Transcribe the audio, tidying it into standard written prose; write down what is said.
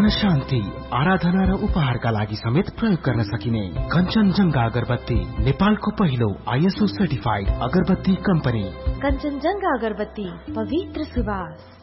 शान्ति, आराधना र उपहारका लागि समेत प्रयोग गर्न सकिने कञ्चनजंघा अगरबत्ती, नेपालको पहिलो ISO सर्टिफाइड अगरबत्ती कम्पनी। कञ्चनजंघा अगरबत्ती, पवित्र सुवास।